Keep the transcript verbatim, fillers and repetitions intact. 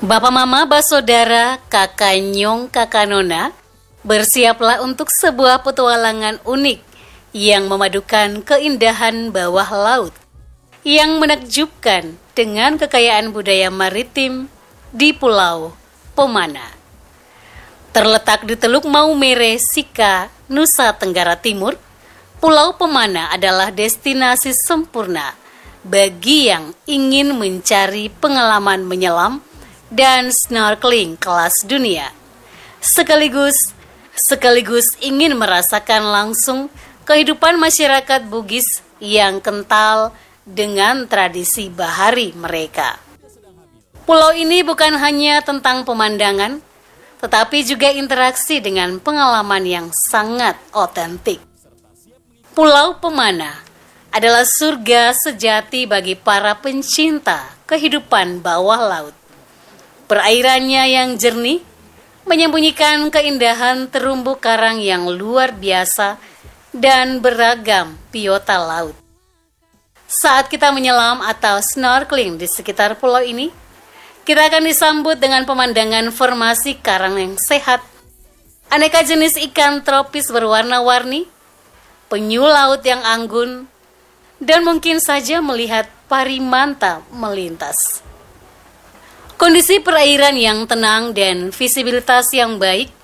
Bapak Mama, Basodara, Kakak Nyong, Kakak Nona, bersiaplah untuk sebuah petualangan unik yang memadukan keindahan bawah laut yang menakjubkan dengan kekayaan budaya maritim di Pulau Pemana. Terletak di Teluk Maumere, Sika, Nusa Tenggara Timur, Pulau Pemana adalah destinasi sempurna bagi yang ingin mencari pengalaman menyelam dan snorkeling kelas dunia, sekaligus sekaligus ingin merasakan langsung kehidupan masyarakat Bugis yang kental dengan tradisi bahari mereka. Pulau ini bukan hanya tentang pemandangan, tetapi juga interaksi dengan pengalaman yang sangat otentik. Pulau Pemana adalah surga sejati bagi para pencinta kehidupan bawah laut. Perairannya yang jernih menyembunyikan keindahan terumbu karang yang luar biasa dan beragam biota laut. Saat kita menyelam atau snorkeling di sekitar pulau ini, kita akan disambut dengan pemandangan formasi karang yang sehat, aneka jenis ikan tropis berwarna-warni, penyu laut yang anggun, dan mungkin saja melihat parimanta melintas. Kondisi perairan yang tenang dan visibilitas yang baik